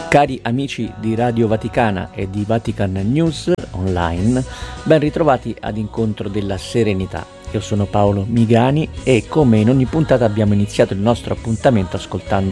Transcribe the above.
Cari amici di Radio Vaticana e di Vatican News Online, ben ritrovati ad Incontro della Serenità. Io sono Paolo Migani e come in ogni puntata abbiamo iniziato il nostro appuntamento ascoltando